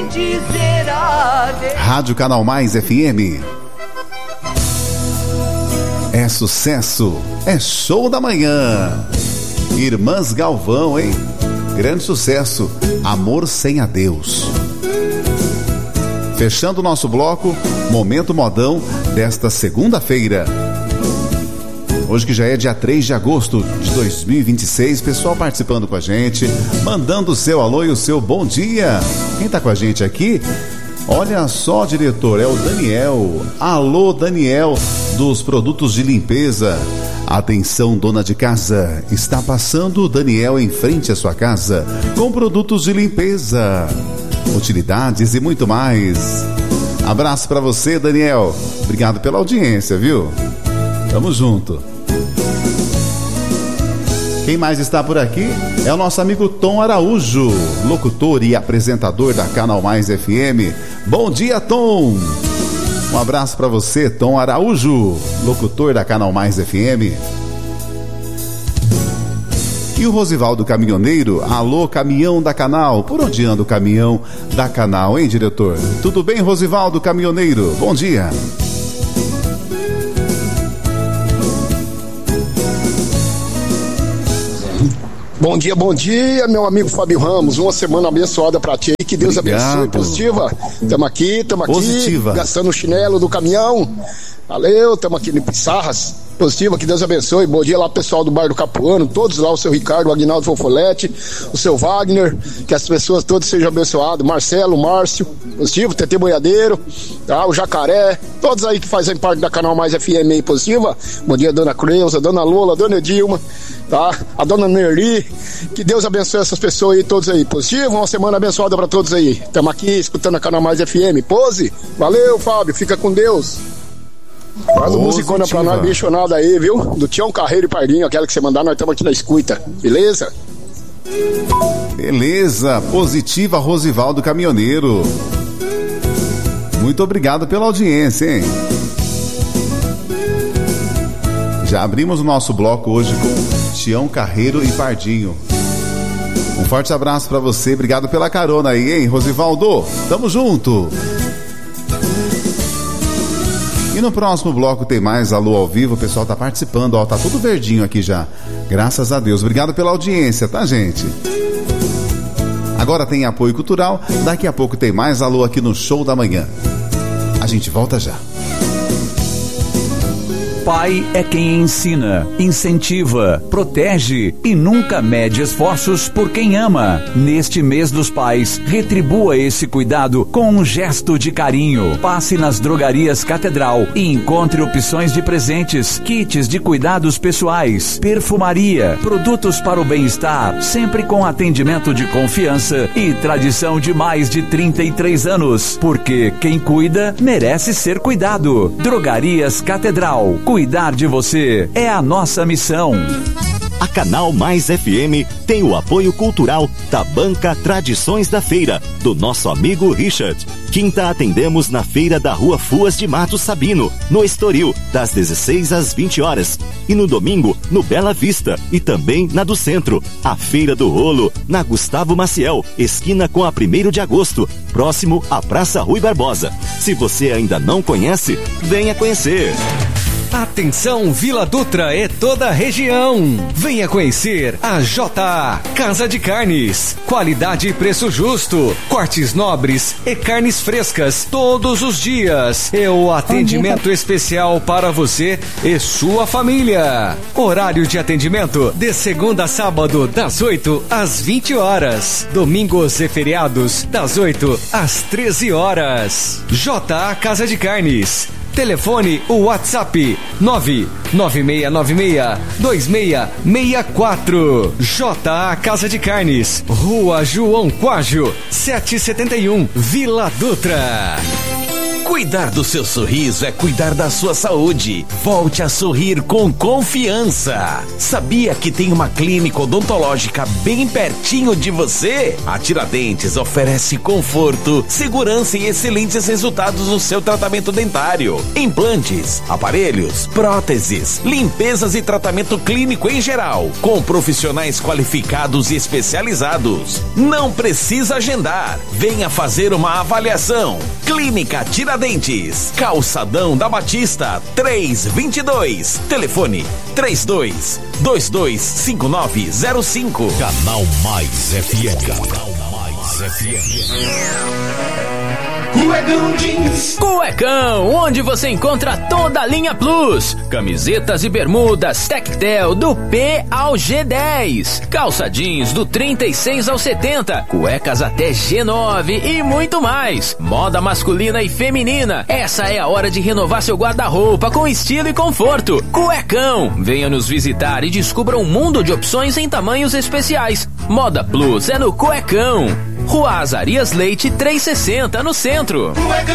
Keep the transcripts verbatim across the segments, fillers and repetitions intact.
dizer adeus. Rádio Canal Mais F M. É sucesso, é show da manhã. Irmãs Galvão, hein? Grande sucesso, Amor Sem Adeus. Fechando o nosso bloco, Momento Modão desta segunda-feira. Hoje que já é dia três de agosto de dois mil e vinte e seis, pessoal participando com a gente, mandando o seu alô e o seu bom dia. Quem tá com a gente aqui? Olha só, diretor, é o Daniel. Alô, Daniel, dos produtos de limpeza. Atenção, dona de casa, está passando o Daniel em frente à sua casa com produtos de limpeza, utilidades e muito mais. Abraço pra você, Daniel. Obrigado pela audiência, viu? Tamo junto. Quem mais está por aqui é o nosso amigo Tom Araújo, locutor e apresentador da Canal Mais F M. Bom dia, Tom! Um abraço para você, Tom Araújo, locutor da Canal Mais F M. E o Rosivaldo Caminhoneiro, alô, caminhão da Canal. Por onde anda o caminhão da Canal, hein, diretor? Tudo bem, Rosivaldo Caminhoneiro? Bom dia. Bom dia, bom dia, meu amigo Fábio Ramos. Uma semana abençoada pra ti. Que Deus Obrigado. Abençoe. Positiva. Tamo aqui, tamo aqui. Positiva. Gastando o chinelo do caminhão. Valeu, tamo aqui no Pissarras. Positiva, que Deus abençoe. Bom dia lá, pessoal do Bar do Capuano. Todos lá, o seu Ricardo, o Aguinaldo Fofolete, o seu Wagner. Que as pessoas todas sejam abençoadas. Marcelo, Márcio. Positivo, T T Boiadeiro. Tá, o Jacaré. Todos aí que fazem parte da Canal Mais F M aí, positiva. Bom dia, dona Creuza, dona Lola, dona Edilma. Tá? A dona Nerli, que Deus abençoe essas pessoas aí, todos aí. Positivo, uma semana abençoada pra todos aí. Estamos aqui escutando a Canal Mais F M. Pose, valeu, Fábio, fica com Deus. Faz o musicona pra nós, bichonada aí, viu? Do Tião Carreiro e Pardinho, aquela que você mandar, nós estamos aqui na escuta, beleza? Beleza, positiva, Rosivaldo Caminhoneiro. Muito obrigado pela audiência, hein? Já abrimos o nosso bloco hoje com Tião Carreiro e Pardinho. Um forte abraço pra você, obrigado pela carona aí, hein, Rosivaldo? Tamo junto! E no próximo bloco tem mais alô ao vivo, o pessoal tá participando, ó, tá tudo verdinho aqui já. Graças a Deus, obrigado pela audiência, tá, gente? Agora tem apoio cultural, daqui a pouco tem mais alô aqui no Show da Manhã. A gente volta já. Pai é quem ensina, incentiva, protege e nunca mede esforços por quem ama. Neste mês dos pais, retribua esse cuidado com um gesto de carinho. Passe nas drogarias Catedral e encontre opções de presentes, kits de cuidados pessoais, perfumaria, produtos para o bem-estar, sempre com atendimento de confiança e tradição de mais de trinta e três anos. Porque quem cuida merece ser cuidado. Drogarias Catedral. Cuidar de você é a nossa missão. A Canal Mais F M tem o apoio cultural da Banca Tradições da Feira, do nosso amigo Richard. Quinta atendemos na feira da Rua Fuas de Mato Sabino, no Estoril, das dezesseis às vinte horas. E no domingo, no Bela Vista e também na do Centro. A Feira do Rolo, na Gustavo Maciel, esquina com a primeiro de agosto, próximo à Praça Rui Barbosa. Se você ainda não conhece, venha conhecer. Atenção, Vila Dutra e toda a região. Venha conhecer a J A Casa de Carnes. Qualidade e preço justo. Cortes nobres e carnes frescas todos os dias. E o atendimento especial para você e sua família. Horário de atendimento de segunda a sábado, das oito às vinte horas. Domingos e feriados, das oito às treze horas. J A Casa de Carnes. Telefone o WhatsApp nove nove seis nove seis dois seis seis quatro. J A Casa de Carnes, Rua João Quágio, setecentos e setenta e um, Vila Dutra. Cuidar do seu sorriso é cuidar da sua saúde. Volte a sorrir com confiança. Sabia que tem uma clínica odontológica bem pertinho de você? A Tiradentes oferece conforto, segurança e excelentes resultados no seu tratamento dentário. Implantes, aparelhos, próteses, limpezas e tratamento clínico em geral, com profissionais qualificados e especializados. Não precisa agendar. Venha fazer uma avaliação. Clínica Tiradentes, Calçadão da Batista, três vinte e dois. Telefone três dois dois dois cinco nove zero cinco. Canal Mais F M. Canal Mais F M. Cuecão Jeans. Cuecão, onde você encontra toda a linha Plus. Camisetas e bermudas Tectel do P ao G dez. Calça jeans do trinta e seis ao setenta. Cuecas até G nove e muito mais. Moda masculina e feminina. Essa é a hora de renovar seu guarda-roupa com estilo e conforto. Cuecão, venha nos visitar e descubra um mundo de opções em tamanhos especiais. Moda Plus é no Cuecão. Rua Azarias Leite trezentos e sessenta, no centro.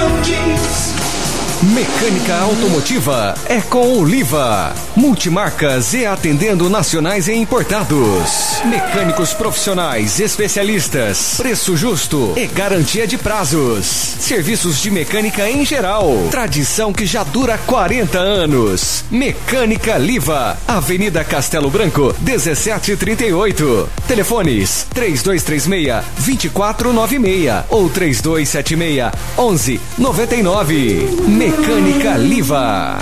Mecânica automotiva é com Oliva. Multimarcas e atendendo nacionais e importados. Mecânicos profissionais, especialistas, preço justo e garantia de prazos. Serviços de mecânica em geral. Tradição que já dura quarenta anos. Mecânica Liva, Avenida Castelo Branco, dezessete trinta e oito. Telefones três dois três seis, dois quatro nove seis ou três dois sete seis, onze noventa e nove. Mecânica Liva.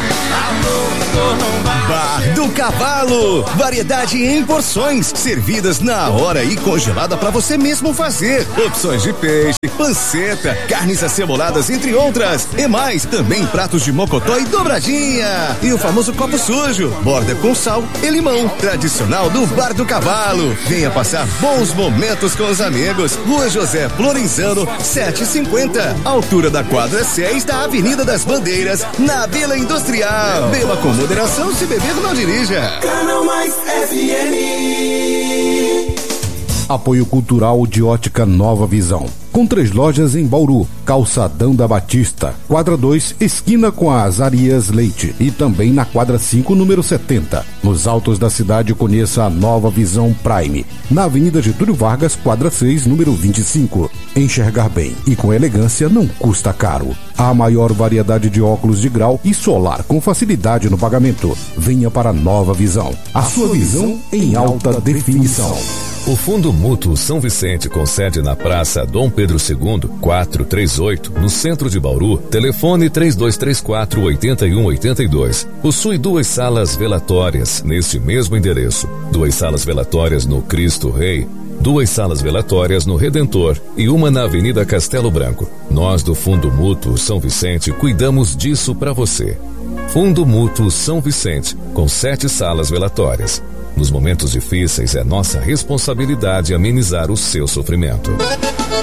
Bar do Cavalo, variedade em porções, servidas na hora e congelada para você mesmo fazer. Opções de peixe, panceta, carnes aceboladas, entre outras. E mais, também pratos de mocotó e dobradinha. E o famoso copo sujo, borda com sal e limão. Tradicional do Bar do Cavalo. Venha passar bons momentos com os amigos. Rua José Florenzano, setecentos e cinquenta. Altura da quadra seis da Avenida das Bandeiras, na Vila Industrial. Beba com moderação, se beber não dirija. Canal Mais F M. Apoio Cultural de Ótica Nova Visão. Com três lojas em Bauru, Calçadão da Batista, quadra dois, esquina com a Azarias Leite, e também na quadra cinco, número setenta. Nos altos da cidade, conheça a Nova Visão Prime, na Avenida Getúlio Vargas, quadra seis, número vinte e cinco. Enxergar bem e com elegância não custa caro. A maior variedade de óculos de grau e solar com facilidade no pagamento. Venha para a Nova Visão, a sua visão em alta definição. O Fundo Mútuo São Vicente, com sede na Praça Dom Pedro segundo, quatrocentos e trinta e oito, no centro de Bauru. Telefone três dois três quatro, oito um oito dois. Possui duas salas velatórias neste mesmo endereço. Duas salas velatórias no Cristo Rei, duas salas velatórias no Redentor e uma na Avenida Castelo Branco. Nós do Fundo Mútuo São Vicente cuidamos disso para você. Fundo Mútuo São Vicente, com sete salas velatórias. Nos momentos difíceis é nossa responsabilidade amenizar o seu sofrimento.